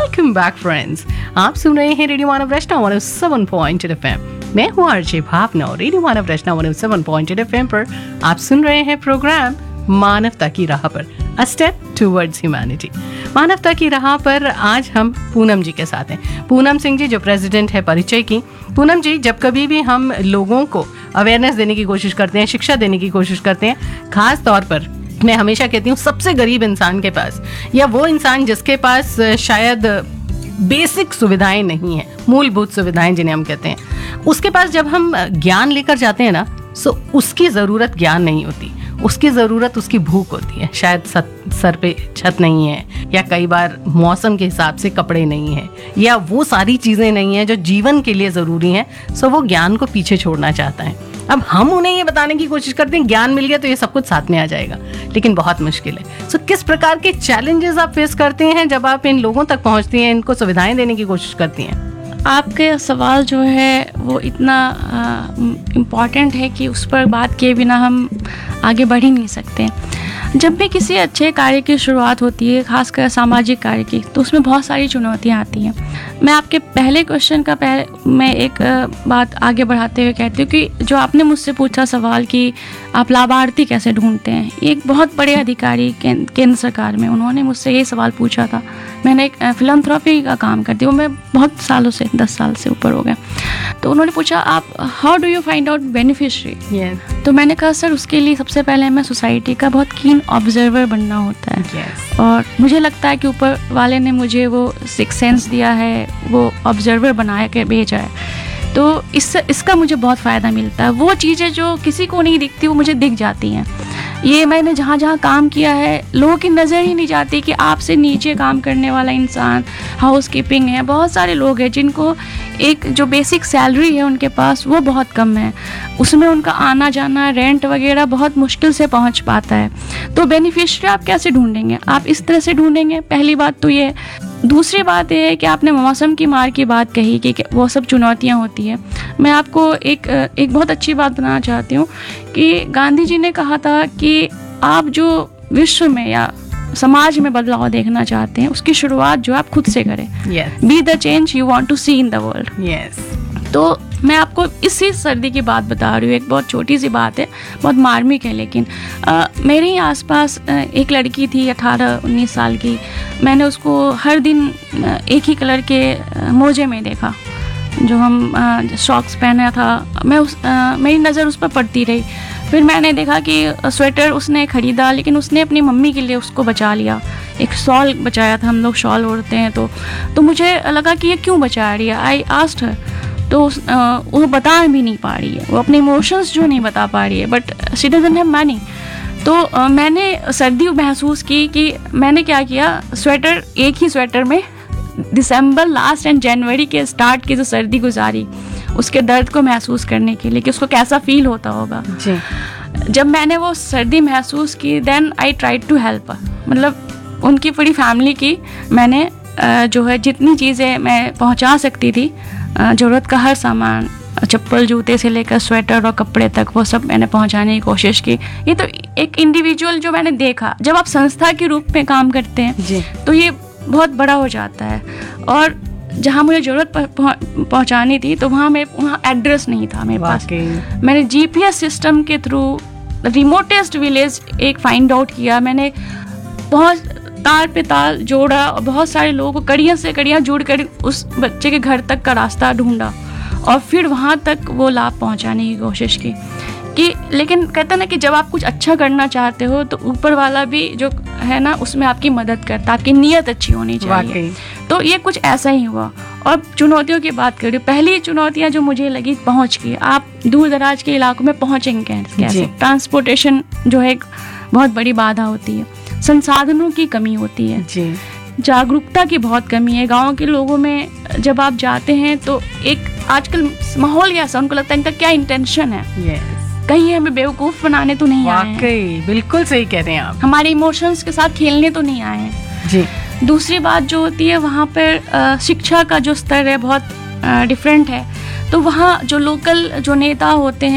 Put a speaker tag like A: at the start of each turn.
A: Welcome back friends, आप सुन रहे हैं रेडियो मानव रचना 107.8 FM। मैं हूँ आरजे भावना और रेडियो मानव रचना 107.8 FM पर आप सुन रहे हैं प्रोग्राम मानवता की राह पर, अ स्टेप टुवर्ड्स ह्यूमैनिटी। मानवता की राह पर आज हम पूनम जी के साथ हैं। पूनम सिंह जी जो प्रेसिडेंट है परिचय की। पूनम जी, जब कभी भी हम लोगों को अवेयरनेस देने की कोशिश करते हैं, शिक्षा देने की कोशिश करते हैं, खास तौर पर मैं हमेशा कहती हूँ सबसे गरीब इंसान के पास, या वो इंसान जिसके पास शायद बेसिक सुविधाएं नहीं हैं, मूलभूत सुविधाएं जिन्हें हम कहते हैं, उसके पास जब हम ज्ञान लेकर जाते हैं ना, सो उसकी ज़रूरत ज्ञान नहीं होती, उसकी ज़रूरत उसकी भूख होती है। शायद सर पे छत नहीं है, या कई बार मौसम के हिसाब से कपड़े नहीं हैं, या वो सारी चीज़ें नहीं हैं जो जीवन के लिए ज़रूरी हैं, सो वो ज्ञान को पीछे छोड़ना चाहता है। अब हम उन्हें ये बताने की कोशिश करते हैं ज्ञान मिल गया तो ये सब कुछ साथ में आ जाएगा, लेकिन बहुत मुश्किल है। सो किस प्रकार के चैलेंजेस आप फेस करते हैं जब आप इन लोगों तक पहुंचती हैं, इनको सुविधाएं देने की कोशिश करती हैं?
B: आपके सवाल जो है वो इतना इम्पॉर्टेंट है कि उस पर बात किए बिना हम आगे बढ़ ही नहीं सकते। जब भी किसी अच्छे कार्य की शुरुआत होती है, खासकर सामाजिक कार्य की, तो उसमें बहुत सारी चुनौतियां आती हैं। मैं आपके पहले क्वेश्चन का मैं एक बात आगे बढ़ाते हुए कहती हूँ कि जो आपने मुझसे पूछा सवाल कि आप लाभार्थी कैसे ढूंढते हैं, एक बहुत बड़े अधिकारी केंद्र सरकार में, उन्होंने मुझसे ये सवाल पूछा था। मैंने एक फिलंथ्रॉपी का काम करती हूँ, मैं बहुत सालों से 10 साल से ऊपर हो गए। तो उन्होंने पूछा आप how do you find out beneficiary. तो मैंने कहा सर उसके लिए सबसे पहले हमें सोसाइटी का बहुत कीन ऑब्जर्वर बनना होता है। और मुझे लगता है कि ऊपर वाले ने मुझे वो सिक्स सेंस दिया है, वो ऑब्जर्वर बना के भेजा है। तो इसका मुझे बहुत फ़ायदा मिलता है। वो चीज़ें जो किसी को नहीं दिखती वो मुझे दिख जाती हैं। ये मैंने जहाँ जहाँ काम किया है, लोगों की नज़र ही नहीं जाती कि आपसे नीचे काम करने वाला इंसान हाउस कीपिंग है। बहुत सारे लोग हैं जिनको एक जो बेसिक सैलरी है उनके पास वो बहुत कम है, उसमें उनका आना जाना रेंट वगैरह बहुत मुश्किल से पहुंच पाता है। तो बेनिफिशियरी आप कैसे ढूंढेंगे? आप इस तरह से ढूंढेंगे, पहली बात तो ये। दूसरी बात ये है कि आपने मौसम की मार की बात कही कि वो सब चुनौतियाँ होती हैं। मैं आपको एक बहुत अच्छी बात बताना चाहती हूँ कि गांधी जी ने कहा था कि आप जो विश्व में या समाज में बदलाव देखना चाहते हैं उसकी शुरुआत जो आप खुद से करें। Be the change you want to C in the world. तो मैं आपको इसी सर्दी की बात बता रही हूँ, एक बहुत छोटी सी बात है, बहुत मार्मिक है, लेकिन मेरे ही आसपास एक लड़की थी 18-19 साल की। मैंने उसको हर दिन एक ही कलर के मोजे में देखा, जो हम सॉक्स पहना था। मेरी नज़र उस पर पड़ती रही। फिर मैंने देखा कि स्वेटर उसने ख़रीदा, लेकिन उसने अपनी मम्मी के लिए उसको बचा लिया। एक शॉल बचाया था, हम लोग शॉल ओढ़ते हैं, तो मुझे लगा कि ये क्यों बचा रही है। आई आस्क्ड हर, तो वो बता भी नहीं पा रही है, वो अपने इमोशंस जो नहीं बता पा रही है, but she doesn't have money. तो मैंने सर्दी महसूस की कि मैंने क्या किया, स्वेटर, एक ही स्वेटर में दिसंबर लास्ट एंड जनवरी के स्टार्ट की जो सर्दी गुजारी, उसके दर्द को महसूस करने के लिए कि उसको कैसा फील होता होगा जी। जब मैंने वो सर्दी महसूस की, then I tried to help, मतलब उनकी पूरी फैमिली की मैंने जो है जितनी चीज़ें मैं पहुंचा सकती थी, ज़रूरत का हर सामान, चप्पल जूते से लेकर स्वेटर और कपड़े तक, वो सब मैंने पहुंचाने की कोशिश की। ये तो एक इंडिविजुअल जो मैंने देखा। जब आप संस्था के रूप में काम करते हैं तो ये बहुत बड़ा हो जाता है। और जहाँ मुझे ज़रूरत पहुँचानी थी तो वहाँ एड्रेस नहीं था मेरे पास। मैंने GPS सिस्टम के थ्रू रिमोटेस्ट विलेज एक फाइंड आउट किया। मैंने बहुत तार पे तार जोड़ा और बहुत सारे लोगों को कड़ियाँ से कड़ियाँ जोड़कर उस बच्चे के घर तक का रास्ता ढूंढा और फिर वहाँ तक वो लाभ पहुँचाने की कोशिश की। लेकिन कहते हैं ना कि जब आप कुछ अच्छा करना चाहते हो तो ऊपर वाला भी जो है ना उसमें आपकी मदद करता, आपकी नीयत अच्छी होनी चाहिए। तो ये कुछ ऐसा ही हुआ। और चुनौतियों की बात करें, पहली चुनौतियाँ जो मुझे लगी पहुँच की। आप दूर दराज के इलाकों में पहुँचेंगे कैसे? ट्रांसपोर्टेशन जो है एक बहुत बड़ी बाधा होती है, संसाधनों की कमी होती है जी। जागरूकता की बहुत कमी है गाँव के लोगों में। जब आप जाते हैं तो एक आजकल माहौल ऐसा, उनको लगता है इनका क्या इंटेंशन है, कहीं हमें बेवकूफ़ बनाने तो नहीं आए हैं।
A: बिल्कुल सही कह रहे हैं आप,
B: हमारे इमोशंस के साथ खेलने तो नहीं आए हैं जी। दूसरी बात जो होती है वहाँ पर शिक्षा का जो स्तर है बहुत डिफरेंट है। तो वहाँ जो लोकल जो नेता होते हैं